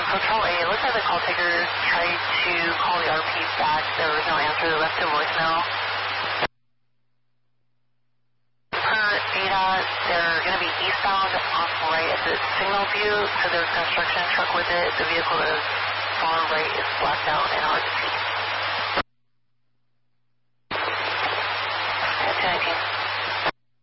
Control A, it looks like the call taker tried to call the RP back. There was no answer. They left a voicemail. Per ADOT, they're going to be eastbound off right at the signal view, so there's a construction truck with it. The vehicle is far right is blacked out and hard to see.